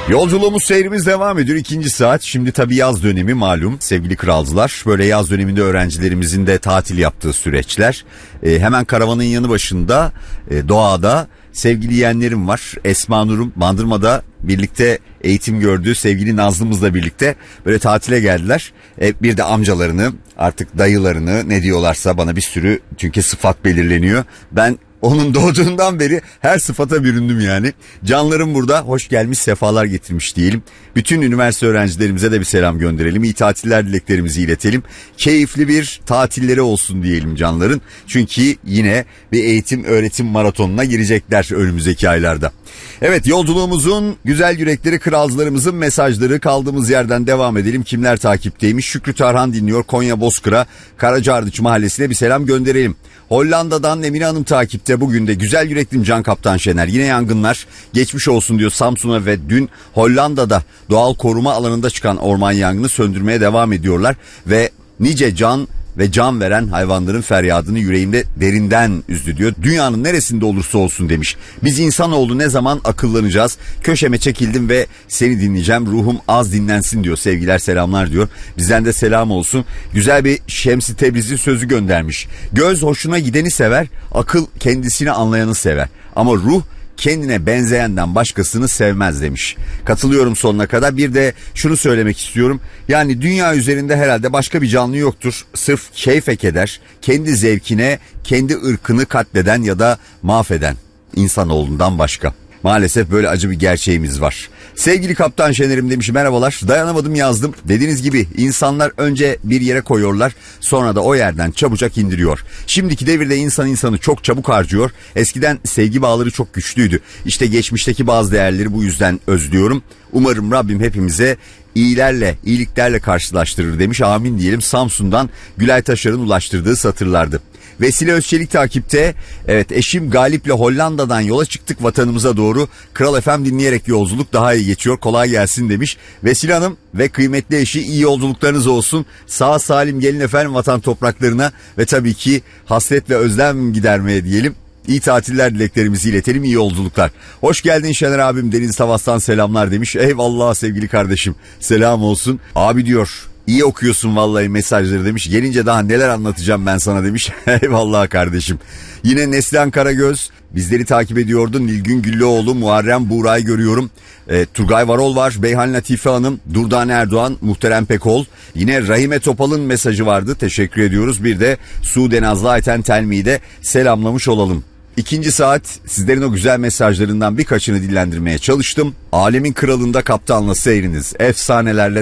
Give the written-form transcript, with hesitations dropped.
Yolculuğumuz, seyrimiz devam ediyor. İkinci saat. Şimdi tabii yaz dönemi malum sevgili kralcılar. Böyle yaz döneminde öğrencilerimizin de tatil yaptığı süreçler. Hemen karavanın yanı başında doğada sevgili yeğenlerim var. Esma Nur'um Bandırma'da birlikte eğitim gördüğü sevgili Nazlı'mızla birlikte böyle tatile geldiler. Bir de amcalarını, artık dayılarını, ne diyorlarsa bana bir sürü, çünkü sıfat belirleniyor. Ben onun doğduğundan beri her sıfata büründüm yani. Canlarım burada, hoş gelmiş, sefalar getirmiş diyelim. Bütün üniversite öğrencilerimize de bir selam gönderelim. İyi tatiller dileklerimizi iletelim. Keyifli bir tatilleri olsun diyelim canların. Çünkü yine bir eğitim öğretim maratonuna girecekler önümüzdeki aylarda. Evet, yolculuğumuzun güzel yürekleri, kralcılarımızın mesajları, kaldığımız yerden devam edelim. Kimler takipteymiş? Şükrü Tarhan dinliyor. Konya Bozkır'a, Karacaardıç mahallesine bir selam gönderelim. Hollanda'dan Emine Hanım takipte bugün de. Güzel yüreklim Can Kaptan Şener. Yine yangınlar, geçmiş olsun diyor Samsun'a ve dün Hollanda'da doğal koruma alanında çıkan orman yangını söndürmeye devam ediyorlar. Ve nice can ve can veren hayvanların feryadını yüreğimde derinden üzdü diyor. Dünyanın neresinde olursa olsun demiş. Biz insanoğlu ne zaman akıllanacağız? Köşeme çekildim ve seni dinleyeceğim. Ruhum az dinlensin diyor. Sevgiler, selamlar diyor. Bizden de selam olsun. Güzel bir Şems-i Tebrizi sözü göndermiş. Göz hoşuna gideni sever, akıl kendisini anlayanı sever. Ama ruh kendine benzeyenden başkasını sevmez demiş. Katılıyorum sonuna kadar. Bir de şunu söylemek istiyorum. Yani dünya üzerinde herhalde başka bir canlı yoktur. Sırf keyfe keder, kendi zevkine, kendi ırkını katleden ya da mahveden insanoğlundan başka. Maalesef böyle acı bir gerçeğimiz var. Sevgili Kaptan Şener'im demiş, merhabalar, dayanamadım yazdım. Dediğiniz gibi insanlar önce bir yere koyuyorlar, sonra da o yerden çabucak indiriyor. Şimdiki devirde insanı çok çabuk harcıyor. Eskiden sevgi bağları çok güçlüydü. İşte geçmişteki bazı değerleri bu yüzden özlüyorum. Umarım Rabbim hepimize iyiliklerle karşılaştırır demiş. Amin diyelim. Samsun'dan Gülay Taşar'ın ulaştırdığı satırlardı. Vesile Özçelik takipte. Evet, eşim Galip'le Hollanda'dan yola çıktık vatanımıza doğru. Kral FM dinleyerek yolculuk daha iyi geçiyor. Kolay gelsin demiş. Vesile Hanım ve kıymetli eşi, iyi yolculuklarınız olsun. Sağ salim gelin efendim vatan topraklarına ve tabii ki hasret ve özlem gidermeye diyelim. İyi tatiller dileklerimizi iletelim, iyi yolculuklar. Hoş geldin Şener abim, Deniz Tavas'tan selamlar demiş. Eyvallah sevgili kardeşim, selam olsun. Abi diyor, İyi okuyorsun vallahi mesajları demiş. Gelince daha neler anlatacağım ben sana demiş. Eyvallah kardeşim. Yine Neslihan Karagöz bizleri takip ediyordu. Nilgün Güllüoğlu, Muharrem Buğra'yı görüyorum. Turgay Varol var. Beyhan Latife Hanım, Durdane Erdoğan, Muhterem Pekol. Yine Rahime Topal'ın mesajı vardı. Teşekkür ediyoruz. Bir de Sude Nazlı Ayten Telmi'yi de selamlamış olalım. İkinci saat sizlerin o güzel mesajlarından birkaçını dillendirmeye çalıştım. Alemin kralında kaptanla seyriniz efsanelerle